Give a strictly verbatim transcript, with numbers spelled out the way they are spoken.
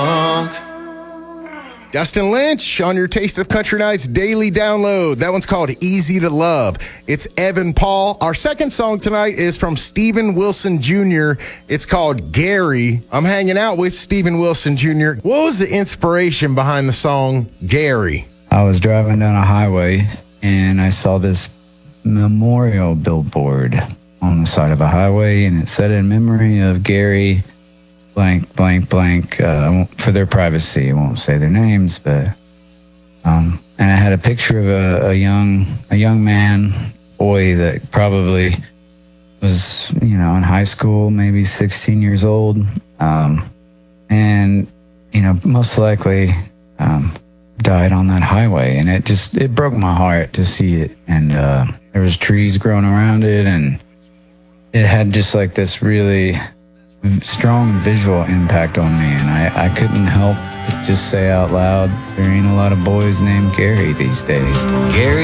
Dustin Lynch on your Taste of Country Nights daily download. That one's called Easy to Love. It's Evan Paul. Our second song tonight is from Steven Wilson Junior It's called Gary. I'm hanging out with Steven Wilson Junior What was the inspiration behind the song Gary? I was driving down a highway and I saw this memorial billboard on the side of a highway, and it said in memory of Gary blank, blank, blank, uh, for their privacy. I won't say their names, but, um, and I had a picture of a, a young, a young man, boy that probably was, you know, in high school, maybe sixteen years old. Um, and, you know, most likely, um, died on that highway. And it just, it broke my heart to see it. And, uh, there was trees growing around it, and it had just like this really strong visual impact on me, and I, I couldn't help but just say out loud, there ain't a lot of boys named Gary these days. Gary.